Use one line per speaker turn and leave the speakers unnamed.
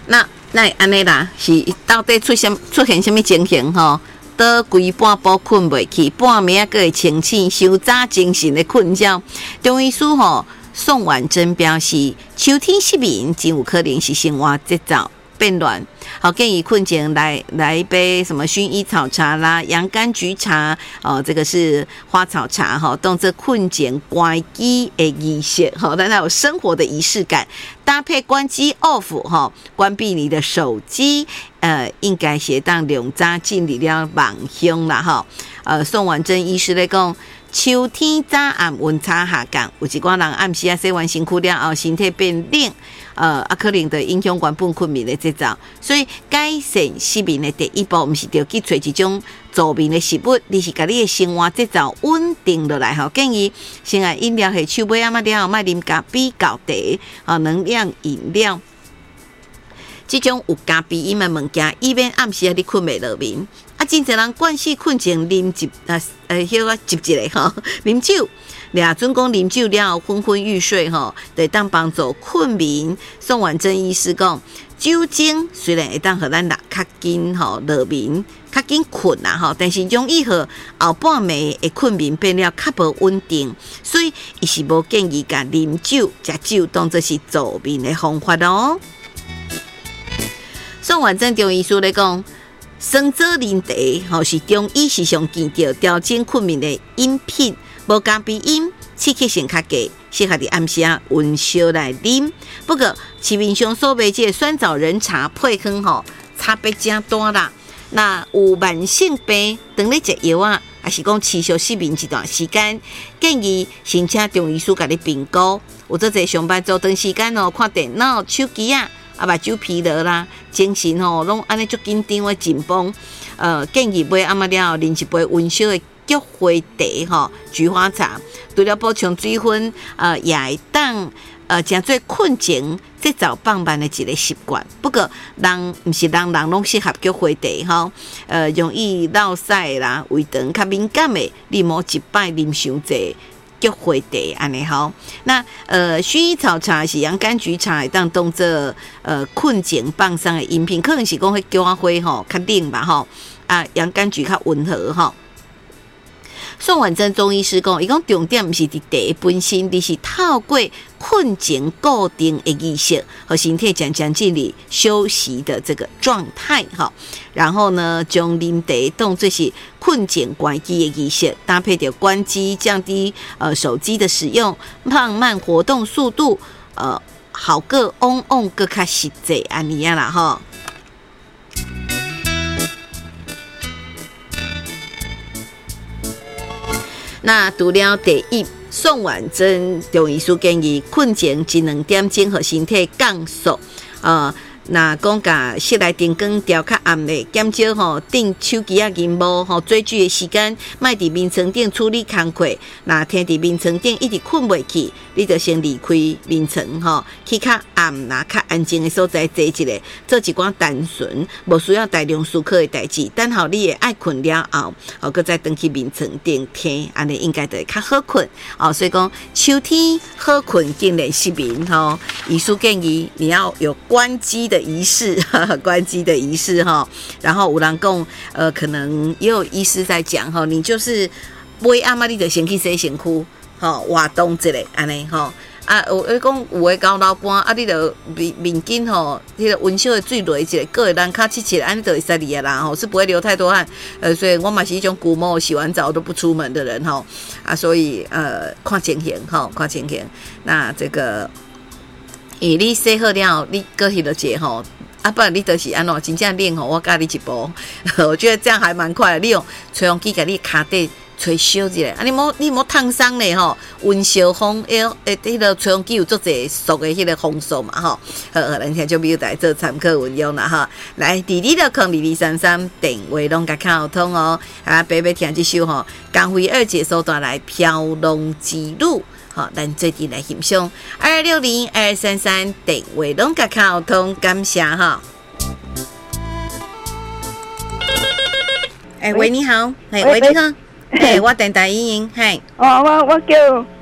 那安尼啦，是到底出现什么情形吼？倒规半晡困袂去，半暝啊，会清醒，伤早精神的困觉。中医师吼宋婉珍表示，秋天失眠真有可能是生活节奏变乱。好，建议困前来一杯什么薰衣草茶啦、洋甘菊茶哦，这个是花草茶哈，当做困前关机的仪式哈，让它有生活的仪式感，搭配关机 off 哈，关闭你的手机，应该是当两早进入了梦乡啦哈。宋婉珍医师咧讲。秋天早暗温差下降，有一寡人暗时啊洗完身躯了后，身体变冷，可能就影响原本困眠的节奏。所以改善失眠的第一步，毋是着去找一种助眠的食物，你是甲你的生活节奏稳定落来吼。建议先来饮料下手尾啊嘛了后，莫啉咖啡、高茶、能量饮料。这种有咖啡因的物件，以免暗时啊你困袂落眠。真侪人惯势困前啉一个吼，啉酒，俩准讲啉酒了后昏昏欲睡吼，会当帮助困眠。宋婉珍医师讲，酒精虽然会当互咱较紧吼落眠，较紧困啦吼，但是容易互后半暝的困眠变了较无稳定，所以伊是无建议甲啉酒、食酒当作是助眠的方法哦。宋婉珍中医师咧讲。生枣啉茶，是中医时常见到调整困眠的饮品，无咖啡因，刺激性较低，适合伫暗时啊温烧来啉。不过市面上所卖这酸枣仁茶配方差别真大啦。那有慢性病，当你食药啊，还是讲持续失眠一段时间，建议先请中医师甲你评估。有做者上班做长时间看电脑、手机啊。目睭疲劳啦，精神拢安尼足紧张的紧绷。建议买暗暝了后，啉一杯温烧的菊花茶菊花茶，除了补充水分，也会当诚做困前节奏放慢的一个习惯。不过人毋是人拢适合菊花茶容易落屎啦，胃肠较敏感的，你莫一摆啉伤济。菊花茶安尼吼，那薰衣草茶是洋甘菊茶，会当当做困前放松的饮品，可能是讲迄菊花较冷吧吼，洋甘菊较温和吼。宋婉珍中医师讲，伊讲重点毋是伫茶本身，而是透过困前固定的仪式和身体渐渐进入休息的这个状态哈。然后呢，将啉茶当作是困前关机的仪式，搭配着关机，降低手机的使用，放慢活动速度，好个往往更较实际安尼啊啦吼。那除了第一，宋婉珍中医师建议困前一2点钟，和身体降速。那讲甲室内灯光调较暗的，减少订手机啊、荧幕追剧的时间，莫伫眠床顶处理工课。那听伫眠床顶一直困袂去，你就先离开眠床去较暗较安静的所在坐一下，做一寡单纯无需要大量思考的代志。等候你会爱困了后，搁再回去眠床顶听，安尼应该就会较好困。所以讲秋天好困竟然失眠医师建议你要有关机的仪式，关机的仪式然后有人讲，可能也有医师在讲你就是买暗暝你就先去洗身躯，活动一下安尼有讲有诶到老半你就面巾迄个温烧的水落一下，过会人较切安尼就会使哩啦是不会流太多汗。所以我嘛是一种古摸洗完澡都不出门的人所以看情形看情形。那这个。你洗好了，你过去就坐不然你就是安怎真正冷我教你一步。我觉得这样还蛮快的。你用吹风机给你脚底吹烧一下，你莫烫伤咧温烧风，迄个吹风机有做者熟的迄个风速嘛好，咱听就表达做参考运用啦来226233电话拢甲敲通白白听这首江蕙二姐所带来飘浪之路。咱最近来欣赏260-233电话拢甲敲通，感谢喂，你好，喂，你好，我电台语音，
我叫